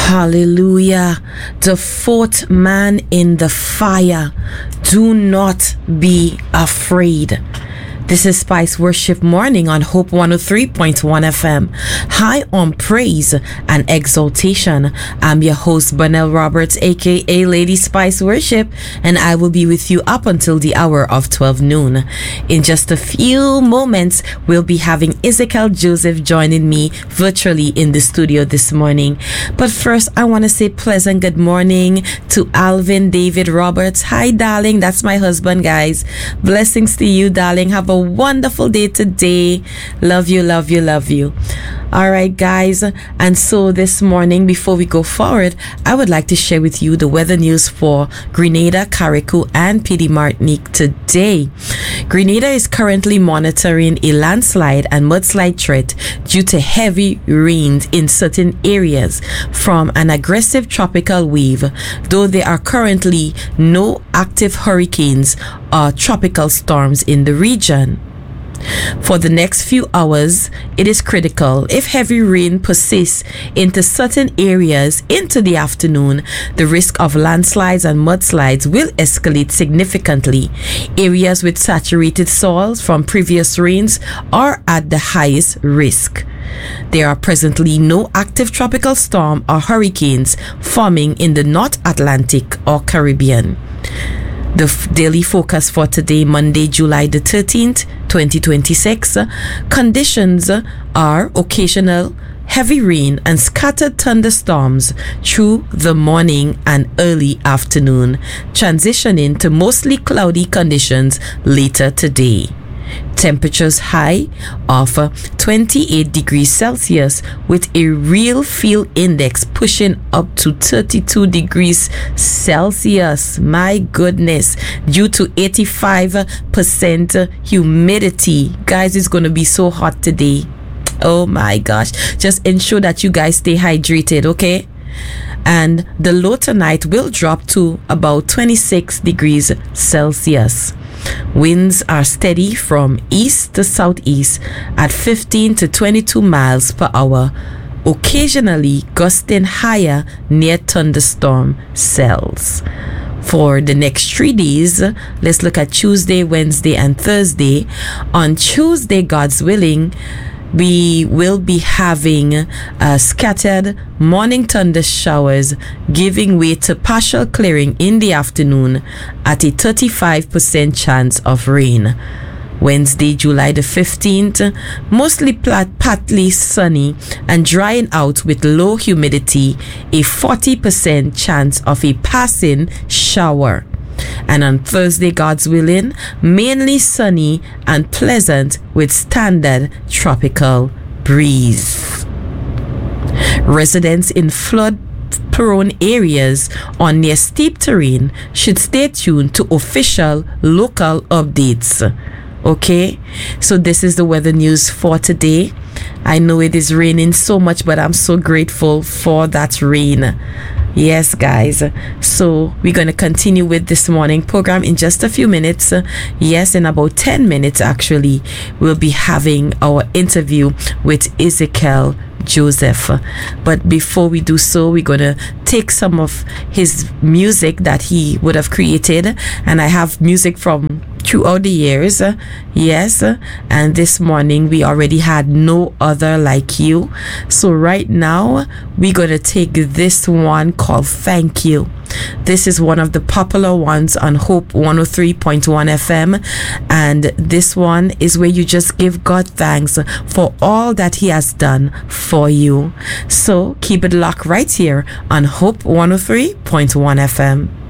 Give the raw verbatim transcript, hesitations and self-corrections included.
Hallelujah. The fourth man in the fire. Do not be afraid. This is Spice Worship Morning on Hope one oh three point one F M. High on praise and exaltation. I'm your host, Bonnell Roberts, aka Lady Spice Worship, and I will be with you up until the hour of twelve noon. In just a few moments, we'll be having Ezekiel Joseph joining me virtually in the studio this morning. But first, I want to say pleasant good morning to Alvin David Roberts. Hi, darling. That's my husband, guys. Blessings to you, darling. Have a wonderful day today. Love you, love you, love you. All right, guys. And so this morning, before we go forward, I would like to share with you the weather news for Grenada, Carriacou, and Petite Martinique today. Grenada is currently monitoring a landslide and mudslide threat due to heavy rains in certain areas from an aggressive tropical wave, though there are currently no active hurricanes or tropical storms in the region. For the next few hours, it is critical. If heavy rain persists into certain areas into the afternoon, the risk of landslides and mudslides will escalate significantly. Areas with saturated soils from previous rains are at the highest risk. There are presently no active tropical storm or hurricanes forming in the North Atlantic or Caribbean. The f- daily focus for today, Monday, July the thirteenth, twenty twenty-six. Conditions are occasional heavy rain and scattered thunderstorms through the morning and early afternoon, transitioning to mostly cloudy conditions later today. Temperatures high of twenty-eight degrees Celsius with a real feel index pushing up to thirty-two degrees Celsius. My goodness, due to eighty-five percent humidity. Guys, it's going to be so hot today. Oh my gosh. Just ensure that you guys stay hydrated, okay? And the low tonight will drop to about twenty-six degrees Celsius. Winds are steady from east to southeast at fifteen to twenty-two miles per hour, occasionally gusting higher near thunderstorm cells. For the next three days, let's look at Tuesday, Wednesday, and Thursday. On Tuesday, God's willing, we will be having uh, scattered morning thunder showers giving way to partial clearing in the afternoon at a thirty-five percent chance of rain. Wednesday, July the fifteenth, mostly plat- partly sunny and drying out with low humidity, a forty percent chance of a passing shower. And on Thursday, God's willing, mainly sunny and pleasant with standard tropical breeze. Residents in flood prone areas or near steep terrain should stay tuned to official local updates. Okay, so this is the weather news for today. I know it is raining so much, but I'm so grateful for that rain. Yes, guys. So we're going to continue with this morning program in just a few minutes. Yes, in about ten minutes, actually, we'll be having our interview with Ezekiel Joseph. But before we do so, we're going to take some of his music that he would have created. And I have music from throughout the years. Yes. And this morning, we already had No Other Like You. So right now, we're going to take this one called Thank You. This is one of the popular ones on Hope one oh three point one F M. And this one is where you just give God thanks for all that he has done for you. So keep it locked right here on Hope one oh three point one F M.